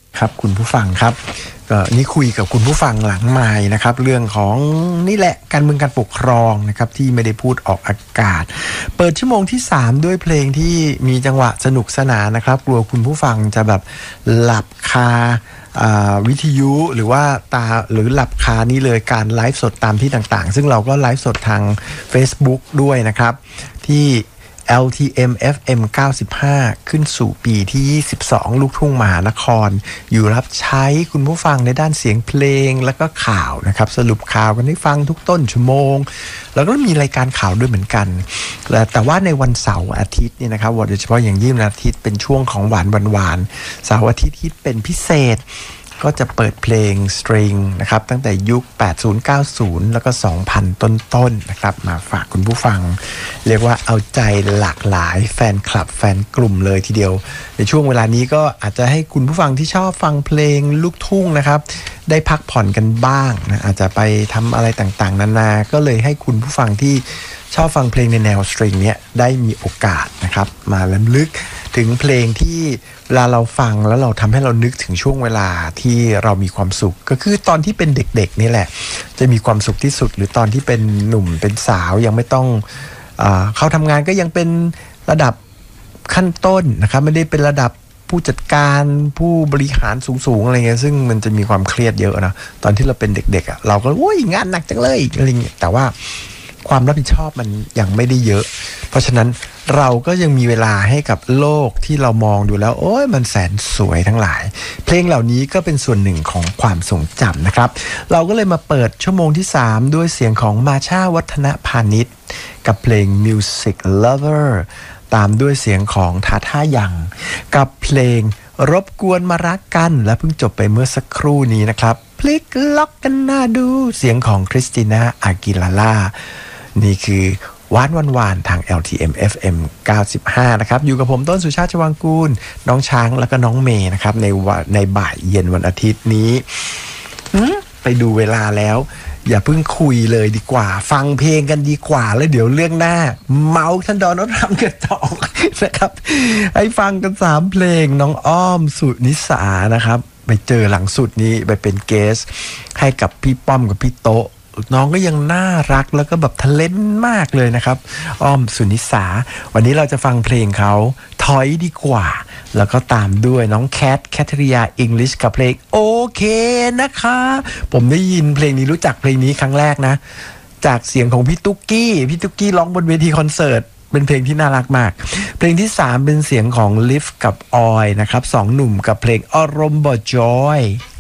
ครับคุณผู้ฟังครับนี่คุยกับคุณผู้ฟังหลังไมค์นะครับเรื่องของนี่แหละการเมืองการปกครองนะครับที่ไม่ได้พูดออกอากาศเปิดชั่วโมงที่3ด้วยเพลงที่มีจังหวะสนุกสนานนะครับกลัวคุณผู้ฟังจะแบบหลับคาวิทยุหรือว่าหรือหลับคานี่เลยการไลฟ์สดตามที่ต่างๆซึ่งเราก็ไลฟ์สดทาง Facebook ด้วยนะครับที่LTM FM 95 ขึ้นสู่ปีที่22ลูกทุ่งมหานครอยู่รับใช้คุณผู้ฟังในด้านเสียงเพลงแล้วก็ข่าวนะครับสรุปข่าวกันให้ฟังทุกต้นชั่วโมงแล้วก็มีรายการข่าวด้วยเหมือนกันแต่ว่าในวันเสาร์อาทิตย์นี่นะครับโดยเฉพาะอย่างยิ่งวันอาทิตย์เป็นช่วงของหวานๆเสาร์อาทิตย์ที่เป็นพิเศษก็จะเปิดเพลงสตริงนะครับตั้งแต่ยุค80 90แล้วก็ 2000 ต้นๆนะครับมาฝากคุณผู้ฟังเรียกว่าเอาใจหลากหลายแฟนคลับแฟนกลุ่มเลยทีเดียวในช่วงเวลานี้ก็อาจจะให้คุณผู้ฟังที่ชอบฟังเพลงลูกทุ่งนะครับได้พักผ่อนกันบ้างนะอาจจะไปทำอะไรต่างๆนานาก็เลยให้คุณผู้ฟังที่ชอบฟังเพลงในแนวสตริงเนี่ยได้มีโอกาสนะครับมาล้ำลึกถึงเพลงที่เวลาเราฟังแล้วเราทำให้เรานึกถึงช่วงเวลาที่เรามีความสุขก็คือตอนที่เป็นเด็กๆนี่แหละจะมีความสุขที่สุดหรือตอนที่เป็นหนุ่มเป็นสาวยังไม่ต้องเข้าทำงานก็ยังเป็นระดับขั้นต้นนะครับไม่ได้เป็นระดับผู้จัดการผู้บริหารสูงๆอะไรเงี้ยซึ่งมันจะมีความเครียดเยอะนะตอนที่เราเป็นเด็กๆเราก็โอ้ยงานหนักจังเลยอะไรเงี้ยแต่ว่าความรับผิดชอบมันยังไม่ได้เยอะเพราะฉะนั้นเราก็ยังมีเวลาให้กับโลกที่เรามองดูแล้วโอ้ยมันแสนสวยทั้งหลายเพลงเหล่านี้ก็เป็นส่วนหนึ่งของความทรงจำนะครับเราก็เลยมาเปิดชั่วโมงที่3ด้วยเสียงของมาชาวัฒนพานิชกับเพลง Music Lover ตามด้วยเสียงของทาท่ายังกับเพลงรบกวนมารักกันและเพิ่งจบไปเมื่อสักครู่นี้นะครับพลิกล็อกกันน่าดูเสียงของคริสติน่าอากิลาล่านี่คือวานทาง LTM FM 95นะครับอยู่กับผมต้นสุชาติชวางกูลน้องช้างแล้วก็น้องเมย์นะครับในบ่ายเย็นวันอาทิตย์นี้ไปดูเวลาแล้วอย่าเพิ่งคุยเลยดีกว่าฟังเพลงกันดีกว่าแล้วเดี๋ยวเรื่องหน้าเมาท่านดอนรำกันต่อนะครับให้ฟังกัน3เพลงน้องอ้อมสุนิสานะครับไปเจอหลังสุดนี้ไปเป็นเกสให้กับพี่ป้อมกับพี่โต๊ะน้องก็ยังน่ารักแล้วก็แบบทะเลนมากเลยนะครับอ้อมสุนิสาวันนี้เราจะฟังเพลงเขาถอยดีกว่าแล้วก็ตามด้วยน้องแคทริยาอังกฤษกับเพลงโอเคนะคะผมได้ยินเพลงนี้รู้จักเพลงนี้ครั้งแรกนะจากเสียงของพี่ตุ๊กกี้ร้องบนเวทีคอนเสิร์ตเป็นเพลงที่น่ารักมากเพลงที่3เป็นเสียงของลิฟกับออยนะครับ2หนุ่มกับเพลงอารมณ์บ่จอย